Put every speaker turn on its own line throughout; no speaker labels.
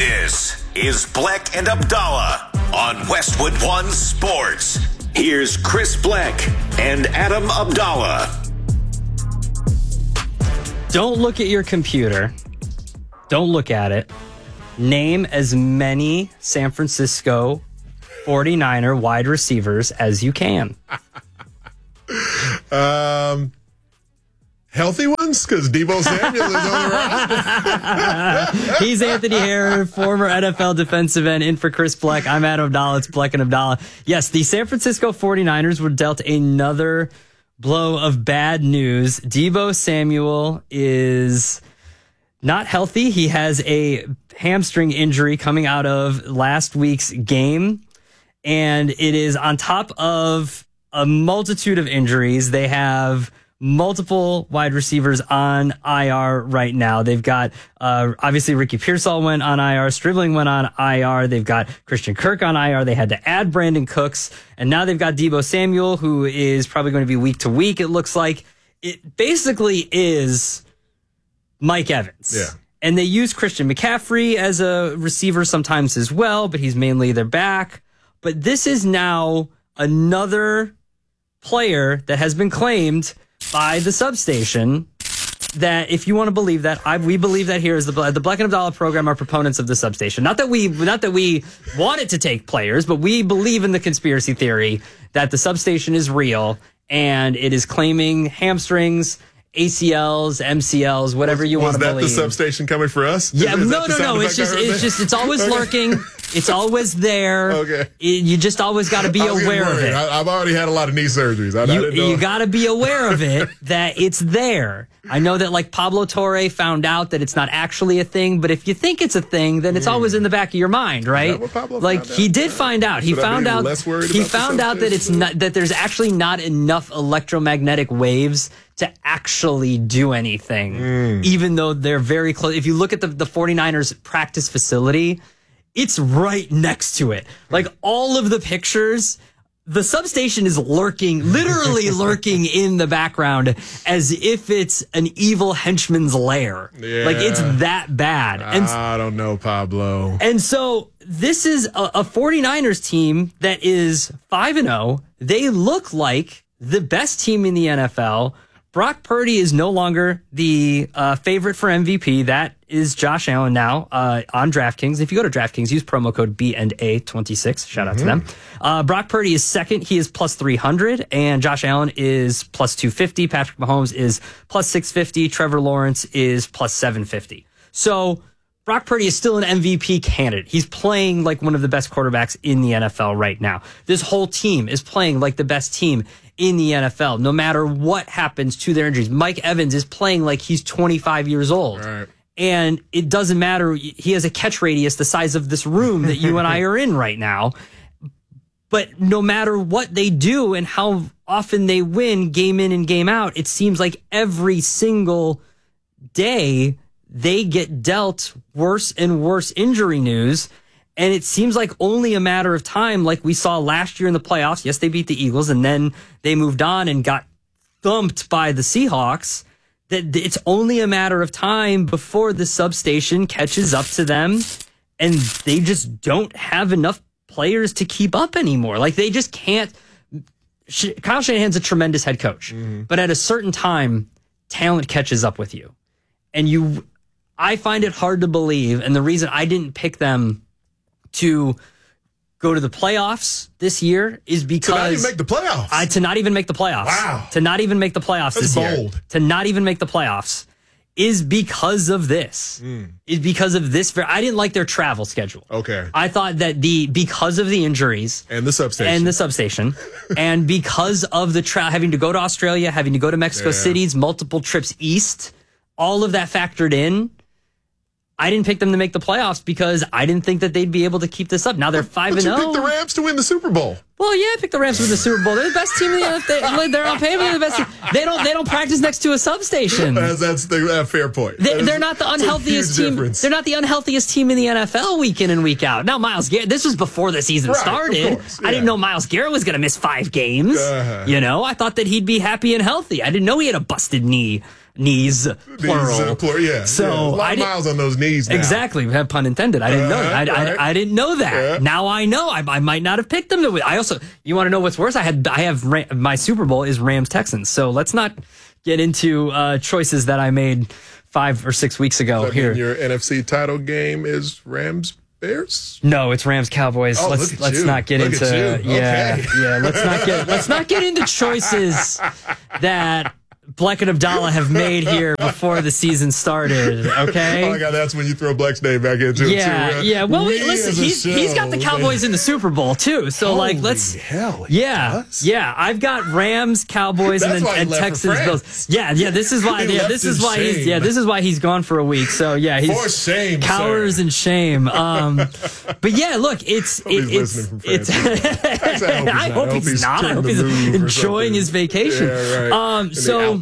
This is Bleck and Abdallah on Westwood One Sports. Here's Chris Bleck and Adam Abdallah.
Don't look at your computer. Don't look at it. Name as many San Francisco 49er wide receivers as you can.
Healthy ones, because Deebo Samuel is on the roster.
He's Anthony Herron, former NFL defensive end, in for Chris Bleck. I'm Adam Abdallah. It's Bleck and Abdallah. Yes, the San Francisco 49ers were dealt another blow of bad news. Deebo Samuel is not healthy. He has a hamstring injury coming out of last week's game, and it is on top of a multitude of injuries. They have multiple wide receivers on IR right now. They've got, obviously Ricky Pearsall went on IR, Stribling went on IR. They've got Christian Kirk on IR. They had to add Brandon Cooks. And now they've got Deebo Samuel, who is probably going to be week to week, it looks like. It basically is Mike Evans.
Yeah.
And they use Christian McCaffrey as a receiver sometimes as well, but he's mainly their back. But this is now another player that has been claimed by the substation, that if you want to believe that, we believe that here is the Bleck and Abdallah program are proponents of the substation. Not that we want it to take players, but we believe in the conspiracy theory that the substation is real and it is claiming hamstrings, ACLs, MCLs, whatever you want to believe.
Was that the substation coming for us?
Yeah, no. It's always lurking. It's always there.
Okay.
You just always got to be aware of it.
I've already had a lot of knee surgeries.
You got to be aware of it, that it's there. I know that like Pablo Torre found out that it's not actually a thing, but if you think it's a thing, then it's always in the back of your mind, right?
Is that what Pablo
like
found
he
out?
did find out. He found out that it's not, that there's actually not enough electromagnetic waves to actually do anything, even though they're very close. If you look at the 49ers practice facility, it's right next to it. Like all of the pictures, the substation is literally lurking in the background as if it's an evil henchman's lair.
Yeah.
Like it's that bad. And
I don't know, Pablo.
And so this is a 49ers team that is 5-0. They look like the best team in the NFL. Brock Purdy is no longer the favorite for MVP. That is Josh Allen now on DraftKings. If you go to DraftKings, use promo code BNA26. Shout out to them. Brock Purdy is second. He is plus 300, and Josh Allen is plus 250. Patrick Mahomes is plus 650. Trevor Lawrence is plus 750. So Brock Purdy is still an MVP candidate. He's playing like one of the best quarterbacks in the NFL right now. This whole team is playing like the best team in the NFL, no matter what happens to their injuries. Mike Evans is playing like he's 25 years old.
Right.
And it doesn't matter. He has a catch radius the size of this room that you and I are in right now. But no matter what they do and how often they win game in and game out, it seems like every single day they get dealt worse and worse injury news. And it seems like only a matter of time, like we saw last year in the playoffs. Yes, they beat the Eagles, and then they moved on and got thumped by the Seahawks. That it's only a matter of time before the substation catches up to them, and they just don't have enough players to keep up anymore. Like, they just can't. Kyle Shanahan's a tremendous head coach, but at a certain time, talent catches up with you. And I find it hard to believe, and the reason I didn't pick them to go to the playoffs this year is because
to not even make the playoffs.
To not even make the playoffs.
Wow.
To not even make the playoffs
That's
this year.
bold.
To not even make the playoffs is because of this. Is because of this. I didn't like their travel schedule.
Okay.
I thought that because of the injuries
and the substation
and because of the having to go to Australia, having to go to Mexico cities, multiple trips east, all of that factored in. I didn't pick them to make the playoffs because I didn't think that they'd be able to keep this up. Now they're 5-0.
But you picked the Rams to win the Super Bowl.
Well, yeah, I picked the Rams to win the Super Bowl. They're the best team in the NFL. They're on paper. They're the best team. They don't practice next to a substation.
That's the fair point.
They're not the unhealthiest team.
Difference.
They're not the unhealthiest team in the NFL week in and week out. Now, Myles Garrett. This was before the season started.
Of course, yeah.
I didn't know Myles Garrett was going to miss 5 games. I thought that he'd be happy and healthy. I didn't know he had a busted knee knees, plural.
Yeah.
So
a lot of miles on those knees now.
Exactly. We have pun intended. I didn't know that. I didn't know that.
Yeah.
Now I know. I might not have picked them. I also, you want to know what's worse? I have my Super Bowl is Rams Texans. So let's not get into choices that I made 5 or 6 weeks ago here.
Your NFC title game is Rams Bears?
No, it's Rams Cowboys.
Oh,
let's not get into let's not get into choices that Bleck and Abdallah have made here before the season started, okay?
Oh my God, that's when you throw Bleck's name back into it too.
Yeah. Well, listen, he's got the Cowboys in the Super Bowl too. So let's
hell,
I've got Rams, Cowboys, and Texans, Bills. Yeah. This is why. This is why he's gone for a week. So he's
for shame,
cowers and shame. But yeah, look, it's. I hope he's not. I hope he's enjoying his vacation.
Yeah, right.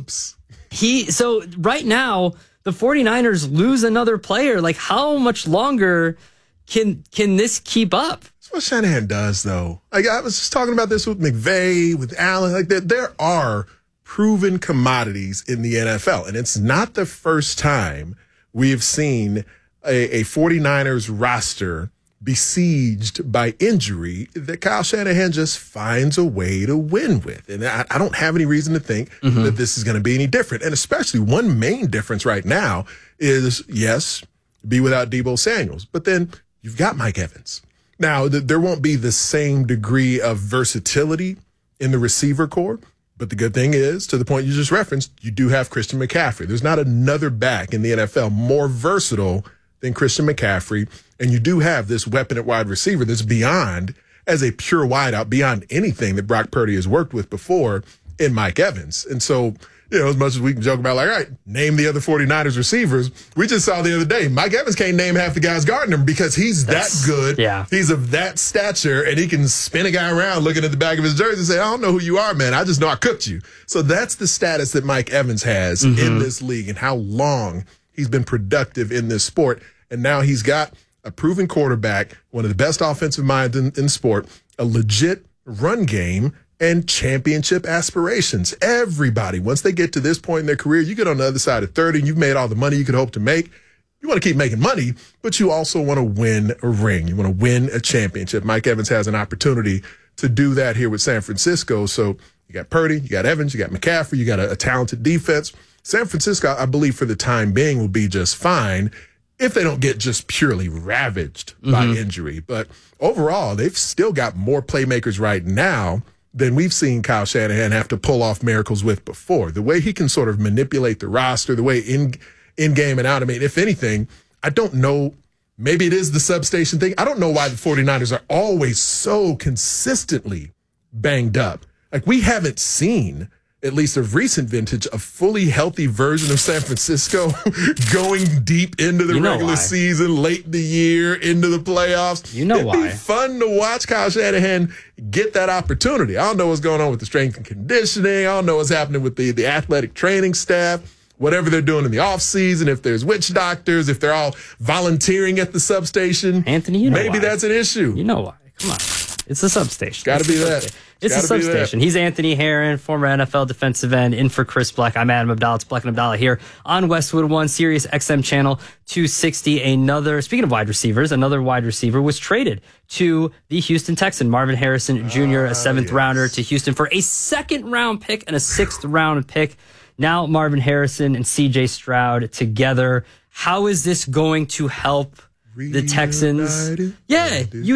So right now the 49ers lose another player. Like, how much longer can this keep up?
That's what Shanahan does, though. Like, I was just talking about this with McVay, with Allen. Like, there are proven commodities in the NFL, and it's not the first time we have seen a 49ers roster besieged by injury that Kyle Shanahan just finds a way to win with. And I don't have any reason to think that this is going to be any different. And especially one main difference right now is, yes, be without Deebo Samuels, but then you've got Mike Evans. Now, there won't be the same degree of versatility in the receiver corps, but the good thing is, to the point you just referenced, you do have Christian McCaffrey. There's not another back in the NFL more versatile than Christian McCaffrey. And you do have this weapon at wide receiver that's beyond, as a pure wideout, beyond anything that Brock Purdy has worked with before in Mike Evans. And so, as much as we can joke about, like, all right, name the other 49ers receivers, we just saw the other day, Mike Evans can't name half the guys guarding him because he's that good.
Yeah.
He's of that stature, and he can spin a guy around looking at the back of his jersey and say, I don't know who you are, man. I just know I cooked you. So that's the status that Mike Evans has in this league and how long he's been productive in this sport. And now he's got a proven quarterback, one of the best offensive minds in sport, a legit run game, and championship aspirations. Everybody, once they get to this point in their career, you get on the other side of 30 and you've made all the money you could hope to make. You want to keep making money, but you also want to win a ring. You want to win a championship. Mike Evans has an opportunity to do that here with San Francisco. So you got Purdy, you got Evans, you got McCaffrey, you got a talented defense. San Francisco, I believe, for the time being will be just fine if they don't get just purely ravaged by injury. But overall, they've still got more playmakers right now than we've seen Kyle Shanahan have to pull off miracles with before. The way he can sort of manipulate the roster, the way in game and out. I mean, if anything, I don't know, maybe it is the substation thing. I don't know why the 49ers are always so consistently banged up. Like, we haven't seen, at least of recent vintage, a fully healthy version of San Francisco going deep into the regular season, late in the year, into the playoffs. It'd be fun to watch Kyle Shanahan get that opportunity. I don't know what's going on with the strength and conditioning. I don't know what's happening with the athletic training staff, whatever they're doing in the offseason, if there's witch doctors, if they're all volunteering at the substation.
Anthony,
maybe that's an issue.
You know why. Come on. It's a substation.
Got to be that.
It's a substation. He's Anthony Herron, former NFL defensive end, in for Chris Bleck. I'm Adam Abdallah. It's Bleck and Abdallah here on Westwood One, Sirius XM channel 260. Speaking of wide receivers, another wide receiver was traded to the Houston Texans. Marvin Harrison Jr., a seventh rounder to Houston for a second round pick and a sixth round pick. Now Marvin Harrison and CJ Stroud together. How is this going to help the Texans? Yeah, you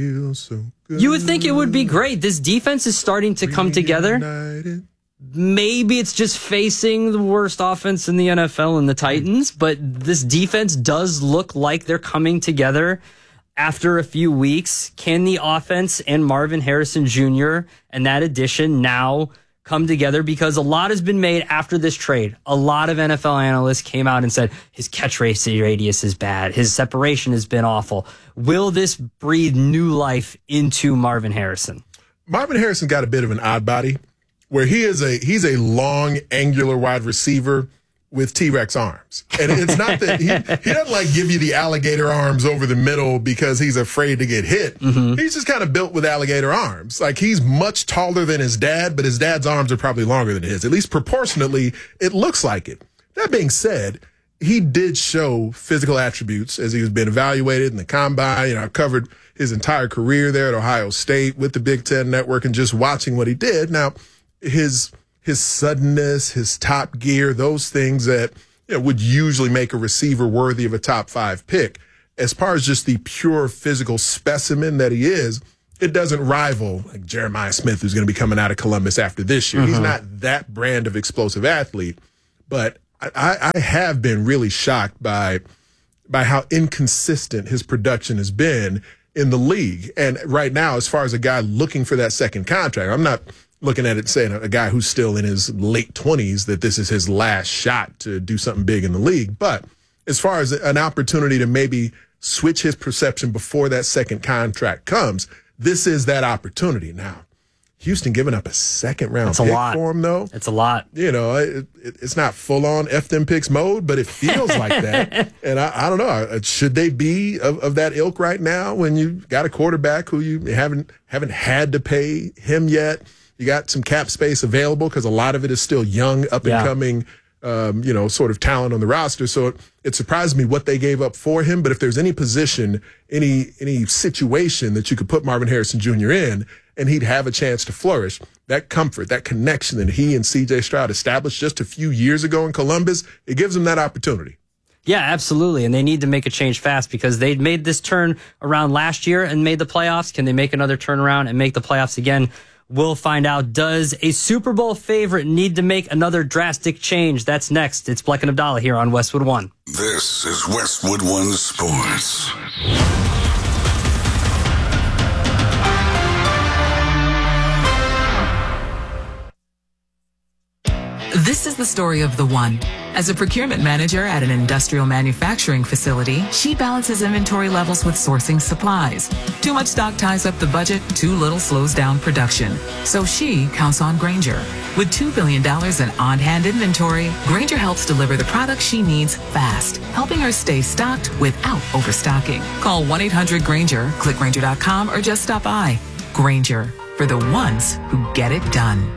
would think it would be great. This defense is starting to come together. Maybe it's just facing the worst offense in the NFL and the Titans, but this defense does look like they're coming together after a few weeks. Can the offense and Marvin Harrison Jr. and that addition now come together? Because a lot has been made after this trade. A lot of NFL analysts came out and said his catch radius is bad. His separation has been awful. Will this breathe new life into Marvin Harrison?
Marvin Harrison got a bit of an odd body where he's a long, angular wide receiver with T-Rex arms. And it's not that he doesn't like give you the alligator arms over the middle because he's afraid to get hit. He's just kind of built with alligator arms. Like, he's much taller than his dad, but his dad's arms are probably longer than his. At least proportionately, it looks like it. That being said, he did show physical attributes as he was being evaluated in the combine. I covered his entire career there at Ohio State with the Big Ten Network and just watching what he did. Now, his suddenness, his top gear, those things that would usually make a receiver worthy of a top 5 pick. As far as just the pure physical specimen that he is, it doesn't rival like Jeremiah Smith, who's going to be coming out of Columbus after this year. He's not that brand of explosive athlete, but I have been really shocked by how inconsistent his production has been in the league. And right now, as far as a guy looking for that second contract, I'm not looking at it saying a guy who's still in his late 20s that this is his last shot to do something big in the league. But as far as an opportunity to maybe switch his perception before that second contract comes, this is that opportunity now. Houston giving up a second-round pick for him, though.
It's a lot.
It's not full-on F them picks mode, but it feels like that. And I don't know. Should they be of that ilk right now when you got a quarterback who you haven't had to pay him yet? You got some cap space available because a lot of it is still young, up-and-coming, sort of talent on the roster. So it surprised me what they gave up for him. But if there's any position, any situation that you could put Marvin Harrison Jr. in, and he'd have a chance to flourish, that comfort, that connection that he and C.J. Stroud established just a few years ago in Columbus, it gives them that opportunity.
Yeah, absolutely. And they need to make a change fast because they made this turn around last year and made the playoffs. Can they make another turnaround and make the playoffs again? We'll find out. Does a Super Bowl favorite need to make another drastic change? That's next. It's Bleck and Abdallah here on Westwood One.
This is Westwood One Sports.
This is the story of the One. As a procurement manager at an industrial manufacturing facility, she balances inventory levels with sourcing supplies. Too much stock ties up the budget, too little slows down production. So she counts on Grainger. With $2 billion in on-hand inventory, Grainger helps deliver the products she needs fast, helping her stay stocked without overstocking. Call 1-800-GRAINGER, click Grainger.com, or just stop by. Grainger, for the ones who get it done.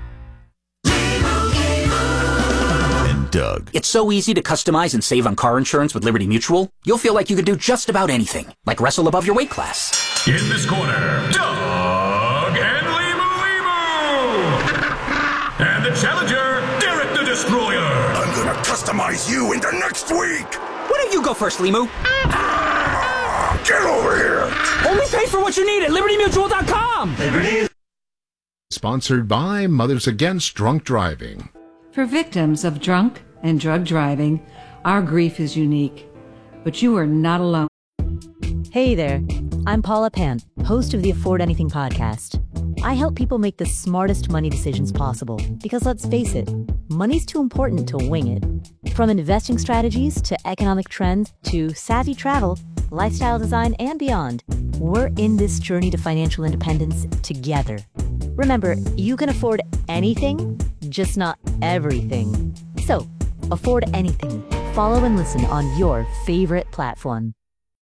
Doug. It's so easy to customize and save on car insurance with Liberty Mutual. You'll feel like you could do just about anything, like wrestle above your weight class.
In this corner, Doug and Limu. And the challenger, Derek the Destroyer. I'm gonna customize you into next week.
Why don't you go first, Limu?
Get over here.
Only pay for what you need at LibertyMutual.com.
Liberty.
Sponsored by Mothers Against Drunk Driving.
For victims of drunk and drug driving, our grief is unique, but you are not alone.
Hey there, I'm Paula Pan, host of the Afford Anything podcast. I help people make the smartest money decisions possible because let's face it, money's too important to wing it. From investing strategies to economic trends to savvy travel, lifestyle design, and beyond, we're in this journey to financial independence together. Remember, you can afford anything, just not everything. So, afford anything. Follow and listen on your favorite platform.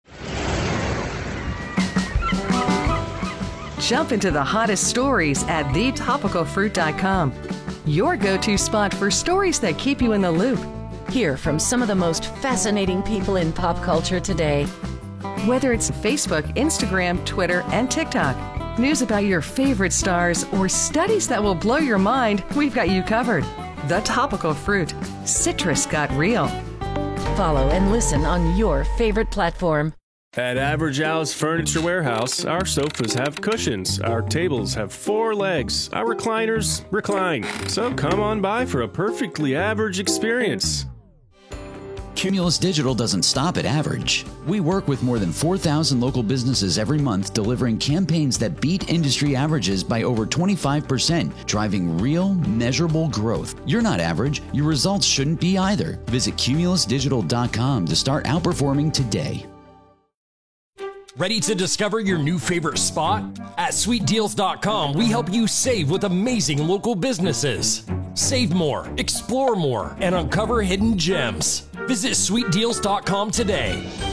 Jump into the hottest stories at thetopicalfruit.com. Your go-to spot for stories that keep you in the loop.
Hear from some of the most fascinating people in pop culture today.
Whether it's Facebook, Instagram, Twitter, and TikTok, news about your favorite stars, or studies that will blow your mind, we've got you covered. The Topical Fruit. Citrus got real.
Follow and listen on your favorite platform.
At Average Al's Furniture Warehouse, our sofas have cushions, our tables have 4 legs, our recliners recline. So come on by for a perfectly average experience.
Cumulus Digital doesn't stop at average. We work with more than 4,000 local businesses every month, delivering campaigns that beat industry averages by over 25%, driving real, measurable growth. You're not average. Your results shouldn't be either. Visit cumulusdigital.com to start outperforming today.
Ready to discover your new favorite spot? At sweetdeals.com, we help you save with amazing local businesses. Save more, explore more, and uncover hidden gems. Visit sweetdeals.com today.